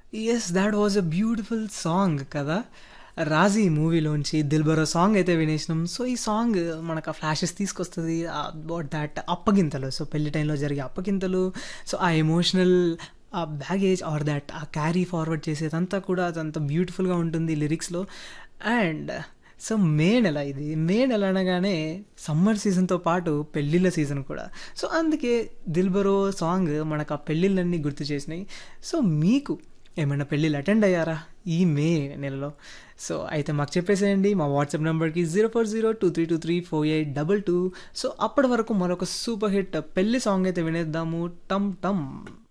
Yes, thought was a beautiful song కదా! 'రాజీ' మూవీలోంచి 'దిల్బరో' song అయితే వినేసినాం. So, ఈ సాంగ్ మనకు ఆ ఫ్లాషెస్ తీసుకొస్తది. About thought అప్పగింతలు. సో, పెళ్లి టైంలో జరిగే అప్పగింతలు. సో, ఆ ఎమోషనల్ బ్యాగేజ్ ఆర్ థాట్ ఆ క్యారీ ఫార్వర్డ్ చేసేదంతా కూడా అదంతా బ్యూటిఫుల్‌గా ఉంటుంది లిరిక్స్‌లో. అండ్ సో, మే నెల ఇది. మే నెల అనగానే సమ్మర్ సీజన్‌తో పాటు పెళ్ళిళ్ళ సీజన్ కూడా. సో, అందుకే 'దిల్బరో' సాంగ్ మనకు ఆ పెళ్ళిళ్ళన్నీ గుర్తు చేసినాయి. సో, మీకు ఏమైనా పెళ్ళిళ్ళు అటెండ్ అయ్యారా ఈ మే నెలలో? సో అయితే మాకు చెప్పేసేయండి మా వాట్సాప్ నెంబర్కి 04023234822. సో అప్పటి వరకు మరొక సూపర్ హిట్ పెళ్లి సాంగ్ అయితే వినేద్దాము. టమ్ టమ్.